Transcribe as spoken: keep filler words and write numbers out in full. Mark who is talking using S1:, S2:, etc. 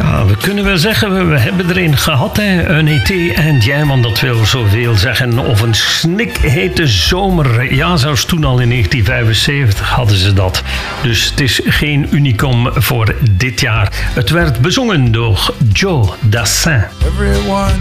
S1: Ja, we kunnen wel zeggen, we, we hebben er een gehad, hè. Een été indien, want dat wil zoveel zeggen. Of een snikhete zomer. Ja, zelfs toen al in negentien vijfenzeventig hadden ze dat. Dus het is geen unicum voor dit jaar. Het werd bezongen door Joe Dassin.
S2: Everyone